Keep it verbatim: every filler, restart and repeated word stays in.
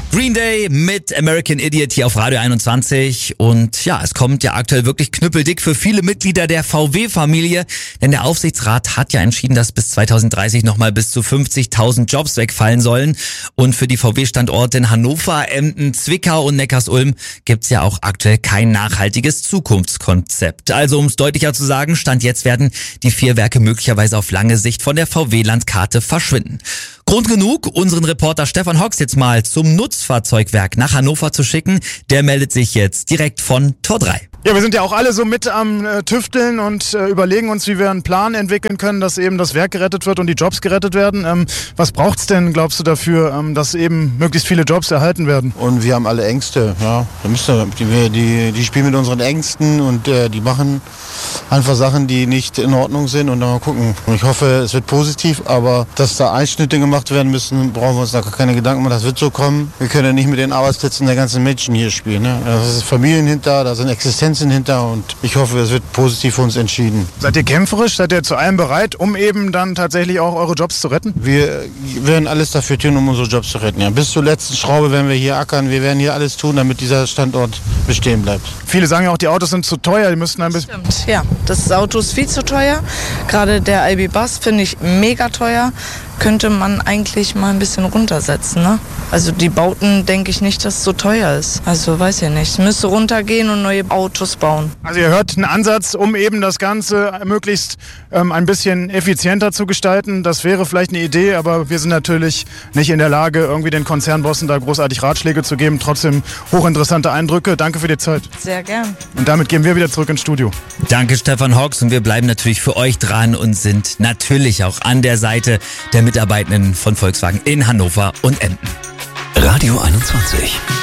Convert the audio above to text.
Green Day mit American Idiot hier auf Radio einundzwanzig und ja, es kommt ja aktuell wirklich knüppeldick für viele Mitglieder der V W-Familie, denn der Aufsichtsrat hat ja entschieden, dass bis zweitausenddreißig nochmal bis zu fünfzigtausend Jobs wegfallen sollen und für die V W-Standorte in Hannover, Emden, Zwickau und Neckarsulm gibt's ja auch aktuell kein nachhaltiges Zukunftskonzept. Also um es deutlicher zu sagen, Stand jetzt werden die vier Werke möglicherweise auf lange Sicht von der V W-Landkarte verschwinden. Grund genug, unseren Reporter Stefan Hocks jetzt mal zum Nutzfahrzeugwerk nach Hannover zu schicken. Der meldet sich jetzt direkt von Tor drei. Ja, wir sind ja auch alle so mit am äh, Tüfteln und äh, überlegen uns, wie wir einen Plan entwickeln können, dass eben das Werk gerettet wird und die Jobs gerettet werden. Ähm, was braucht's denn, glaubst du, dafür, ähm, dass eben möglichst viele Jobs erhalten werden? Und wir haben alle Ängste, ja. Da müsst ihr, die, die, die spielen mit unseren Ängsten und äh, die machen einfach Sachen, die nicht in Ordnung sind und dann mal gucken. Und ich hoffe, es wird positiv, aber dass da Einschnitte gemacht werden müssen, brauchen wir uns da keine Gedanken machen, das wird so kommen. Wir können ja nicht mit den Arbeitsplätzen der ganzen Menschen hier spielen. Ne? Da sind Familien hinter, da sind Existenzen hinter und ich hoffe, es wird positiv für uns entschieden. Seid ihr kämpferisch? Seid ihr zu allem bereit, um eben dann tatsächlich auch eure Jobs zu retten? Wir werden alles dafür tun, um unsere Jobs zu retten. Ja. Bis zur letzten Schraube werden wir hier ackern. Wir werden hier alles tun, damit dieser Standort bestehen bleibt. Viele sagen ja auch, die Autos sind zu teuer. Die müssten ein bisschen... Stimmt, ja. Das Auto ist viel zu teuer. Gerade der I B Bus finde ich mega teuer. Könnte man eigentlich mal ein bisschen runtersetzen, ne? Also die Bauten denke ich nicht, dass es so teuer ist. Also weiß ich nicht. Es müsste runtergehen und neue Autos bauen. Also ihr hört einen Ansatz, um eben das Ganze möglichst ähm, ein bisschen effizienter zu gestalten. Das wäre vielleicht eine Idee, aber wir sind natürlich nicht in der Lage, irgendwie den Konzernbossen da großartig Ratschläge zu geben. Trotzdem hochinteressante Eindrücke. Danke für die Zeit. Sehr gern. Und damit gehen wir wieder zurück ins Studio. Danke Stefan Hocks und wir bleiben natürlich für euch dran und sind natürlich auch an der Seite der Mitarbeitenden von Volkswagen in Hannover und Emden. Radio einundzwanzig.